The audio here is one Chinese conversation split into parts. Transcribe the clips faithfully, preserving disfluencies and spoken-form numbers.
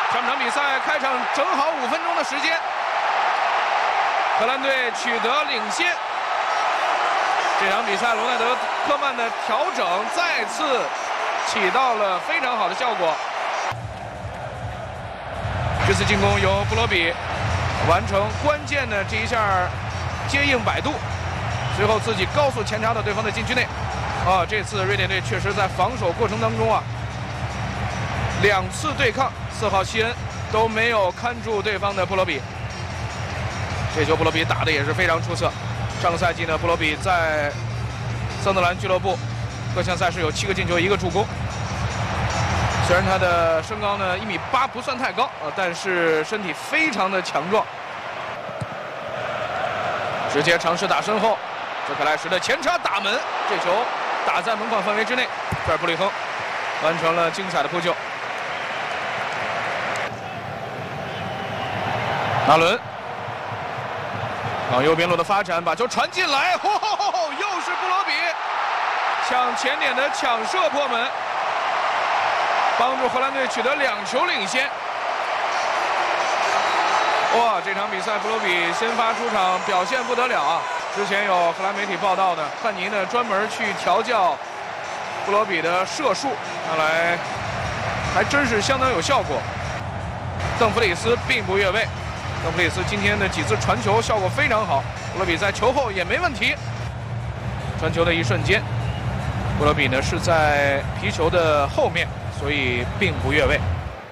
上半场比赛开场正好五分钟的时间，荷兰队取得领先。这场比赛罗纳德·科曼的调整再次起到了非常好的效果。这次进攻由布罗比完成关键的这一下接应摆渡，随后自己高速前插到对方的禁区内。啊，这次瑞典队确实在防守过程当中啊，两次对抗，四号希恩都没有看住对方的布罗比。这球布罗比打得也是非常出色。上个赛季呢，布罗比在桑德兰俱乐部各项赛事有七个进球，一个助攻。虽然他的身高呢一米八不算太高啊，但是身体非常的强壮。直接尝试打身后，泽克莱什的前插打门，这球打在门框范围之内，菲尔布里亨完成了精彩的扑救。纳伦往右边路的发展，把球传进来，吼吼吼，又是布罗比抢前点的抢射破门，帮助荷兰队取得两球领先。哇，这场比赛布罗比先发出场，表现不得了啊！之前有荷兰媒体报道的，汉尼呢专门去调教布罗比的射术，看来还真是相当有效果。邓弗里斯并不越位。邓弗里斯今天的几次传球效果非常好，布罗比在球后也没问题。传球的一瞬间，布罗比呢是在皮球的后面，所以并不越位。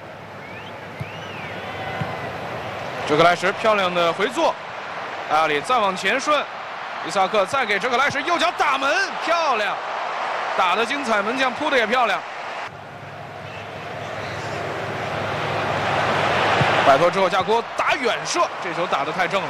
哲克莱什漂亮的回做，阿里再往前顺，伊萨克再给哲克莱什右脚打门，漂亮，打得精彩，门将扑的也漂亮。摆脱之后，加国打远射，这球打得太正了。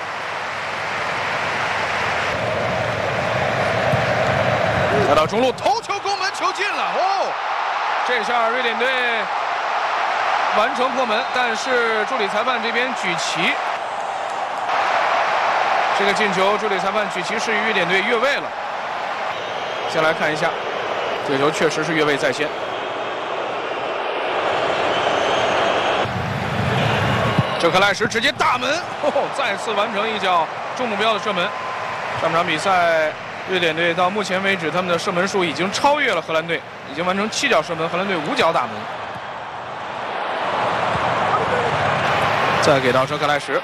来到中路，头球攻门，球进了。哦，这下瑞典队完成破门，但是助理裁判这边举旗。这个进球，助理裁判举旗示意瑞典队越位了。先来看一下，这球确实是越位在先。哲克莱什直接大门，哦，再次完成一脚中目标的射门。上场比赛，瑞典队到目前为止，他们的射门数已经超越了荷兰队，已经完成七脚射门，荷兰队五脚打门。再给到哲克莱什，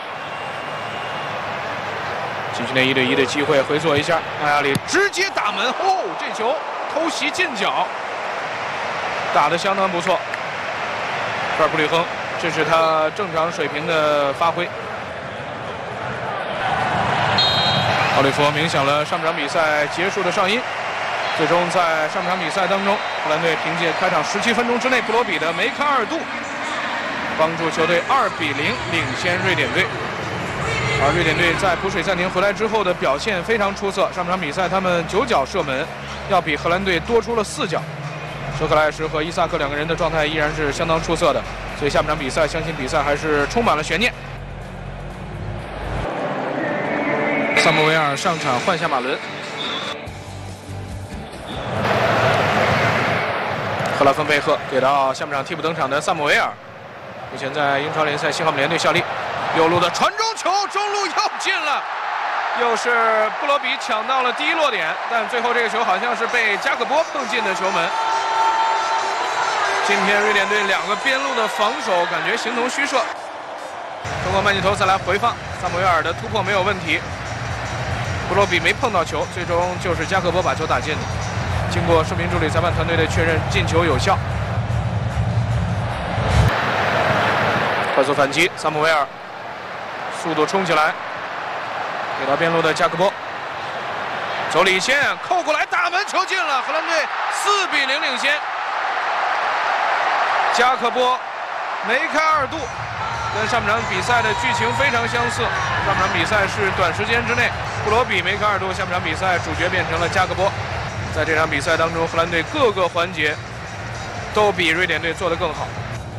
禁区内一对一的机会，回做一下，艾亚里直接打门，哦，这球偷袭近角，打得相当不错。菲尔布里亨。这是他正常水平的发挥。奥利弗鸣响了上半场比赛结束的哨音，最终在上半场比赛当中，荷兰队凭借开场十七分钟之内布罗比的梅开二度，帮助球队二比零领先瑞典队。而瑞典队在补水暂停回来之后的表现非常出色，上半场比赛他们九脚射门，要比荷兰队多出了四脚。哲克莱什和伊萨克两个人的状态依然是相当出色的。所以下半场比赛，相信比赛还是充满了悬念。萨姆维尔上场换下马伦，赫拉芬贝赫给到下半场替补登场的萨姆维尔，目前在英超联赛西汉姆联队效力。右路的传中球，中路又进了，又是布罗比抢到了第一落点，但最后这个球好像是被加克波碰进的球门。今天瑞典队两个边路的防守感觉形同虚设。通过慢镜头再来回放，萨姆维尔的突破没有问题，布罗比没碰到球，最终就是加克波把球打进的。经过视频助理裁判团队的确认，进球有效。快速反击，萨姆维尔速度冲起来，给到边路的加克波，走里线扣过来打门，球进了，荷兰队四比零领先。加克波梅开二度，跟上半场比赛的剧情非常相似。上半场比赛是短时间之内布罗比梅开二度，下半场比赛主角变成了加克波。在这场比赛当中，荷兰队各个环节都比瑞典队做得更好。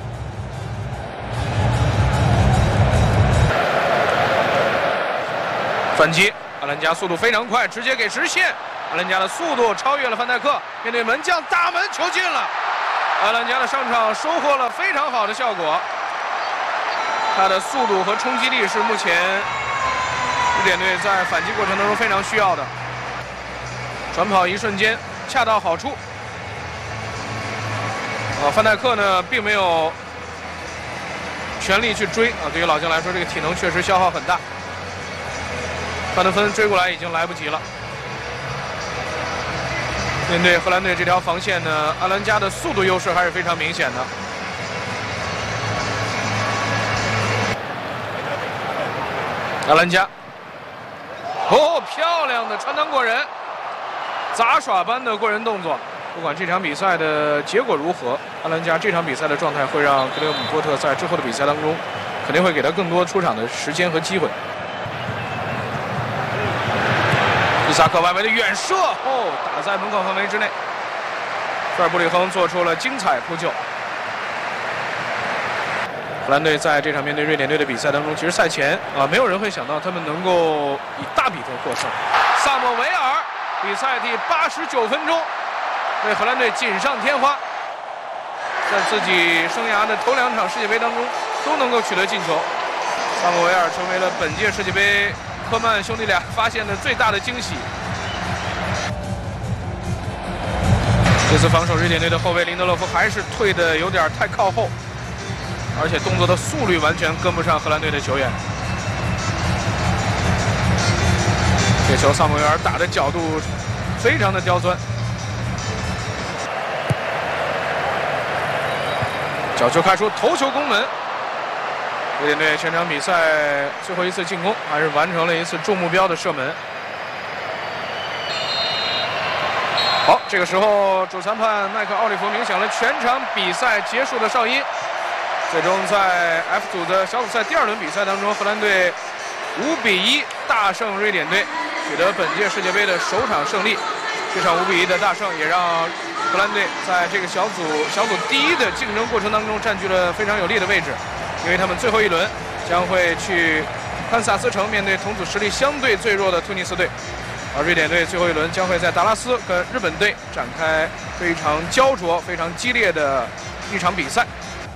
反击，阿兰加速度非常快，直接给直线。阿兰加的速度超越了范戴克，面对门将打门，球进了。阿兰加的上场收获了非常好的效果， 他的速度和冲击力是目前瑞典队在反击过程当中非常需要的。转跑一瞬间恰到好处。啊，范戴克呢并没有全力去追啊，对于老将来说，这个体能确实消耗很大。范德芬追过来已经来不及了。面对荷兰队这条防线呢，阿兰加的速度优势还是非常明显的。阿兰加，哦，漂亮的穿裆过人，杂耍般的过人动作。不管这场比赛的结果如何，阿兰加这场比赛的状态会让格雷厄姆波特在之后的比赛当中，肯定会给他更多出场的时间和机会。伊萨克外围的远射，哦，打在门框范围之内。费尔布里亨做出了精彩扑救。荷兰队在这场面对瑞典队的比赛当中，其实赛前啊，没有人会想到他们能够以大比分获胜。萨莫维尔，比赛第八十九分钟，为荷兰队锦上添花，在自己生涯的头两场世界杯当中都能够取得进球。萨莫维尔成为了本届世界杯科曼兄弟俩发现的最大的惊喜。这次防守瑞典队的后卫林德洛夫还是退的有点太靠后，而且动作的速率完全跟不上荷兰队的球员。这球萨姆维尔打的角度非常的刁钻，角球开出，头球攻门。瑞典队全场比赛最后一次进攻，还是完成了一次中目标的射门。好，这个时候主裁判麦克奥利弗鸣响了全场比赛结束的哨音。最终在 F 组的小组赛第二轮比赛当中，荷兰队五比一大胜瑞典队，取得本届世界杯的首场胜利。这场五比一的大胜也让荷兰队在这个小组小组第一的竞争过程当中占据了非常有利的位置，因为他们最后一轮将会去堪萨斯城面对同组实力相对最弱的突尼斯队。而瑞典队最后一轮将会在达拉斯跟日本队展开非常焦灼、非常激烈的一场比赛。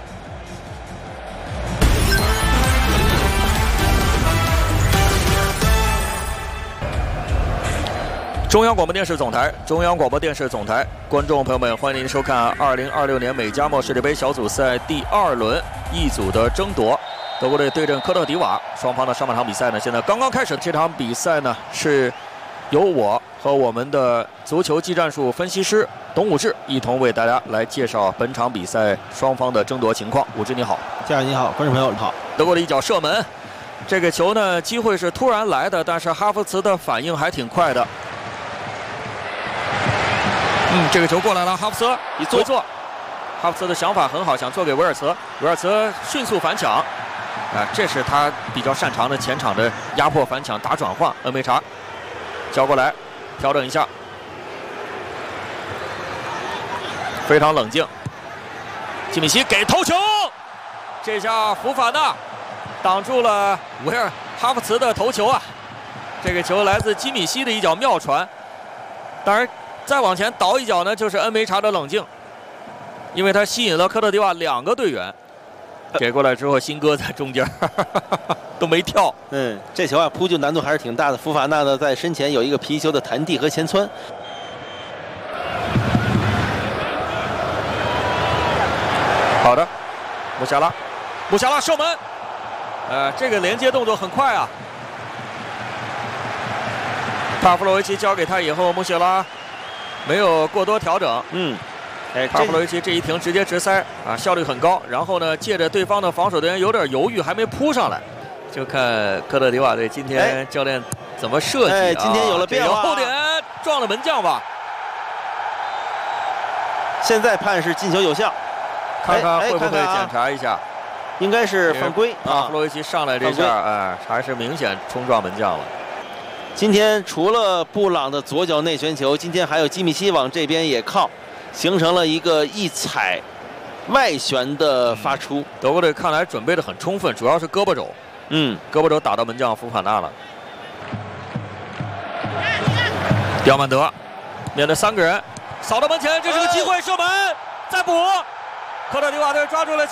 中央广播电视总台，中央广播电视总台，观众朋友们，欢迎您收看二零二六年美加墨世界杯小组赛第二轮 E 组的争夺。德国队对阵科特迪瓦，双方的上半场比赛呢，现在刚刚开始。这场比赛呢，是由我和我们的足球技战术分析师董武志一同为大家来介绍本场比赛双方的争夺情况。武志你好， 家人你好，观众朋友你好。 德国的一脚射门，这个球呢机会是突然来的，但是哈弗茨的反应还挺快的。嗯，这个球过来了，哈弗茨一回做，哈弗茨的想法很好，想做给维尔茨，维尔茨迅速反抢，啊，这是他比较擅长的前场的压迫反抢打转换。恩梅查交过来，调整一下，非常冷静。基米希给头球，这下福法纳挡住了维尔哈弗茨的头球啊！这个球来自基米希的一脚妙传，当然。再往前倒一脚呢，就是恩梅查的冷静，因为他吸引了科特迪瓦两个队员，给过来之后，辛哥在中间呵呵都没跳。 嗯，这球啊扑救难度还是挺大的。福法纳呢在身前有一个皮球的弹地和前窜。 好的，穆夏拉，穆夏拉射门，呃，这个连接动作很快啊。帕夫洛维奇交给他以后，穆夏拉没有过多调整， 嗯， 哎，帕夫洛维奇这一停直接直塞啊，效率很高。然后呢，借着对方的防守队员有点犹豫，还没扑上来，就看科特迪瓦队今天教练怎么设计啊。 哎，今天有了变化， 后点撞了门将吧。 现在判是进球有效， 看看会不会检查一下？ 应该是犯规啊。 帕夫洛维奇上来这下，哎，还是明显冲撞门将了。 今天除了布朗的左脚内旋球，今天还有基米希往这边也靠，形成了一个一踩外旋的发出。 嗯、德国队看来准备的很充分，主要是胳膊肘， 嗯， 胳膊肘打到门将福法纳了。迪奥曼德面对三个人，扫到门前，这是个机会，射门，再补，科特迪瓦队抓住了。